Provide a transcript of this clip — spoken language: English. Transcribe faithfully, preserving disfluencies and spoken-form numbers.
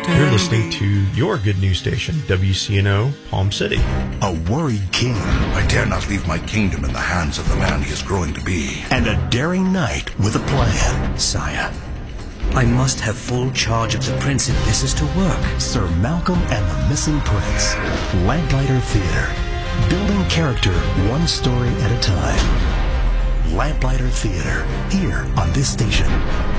You're listening to your good news station, W C N O, Palm City. A worried king. I dare not leave my kingdom in the hands of the man he is growing to be. And a daring knight with a plan. Sire, I must have full charge of the prince if this is to work. Sir Malcolm and the Missing Prince. Lamplighter Theater. Building character one story at a time. Lamplighter Theater. Here on this station.